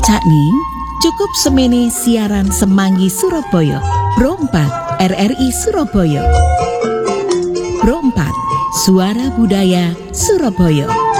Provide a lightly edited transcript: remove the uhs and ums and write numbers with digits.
Cakning, cukup semene siaran Semanggi Surabaya. Pro 4 RRI Surabaya. Pro 4 Suara Budaya Surabaya.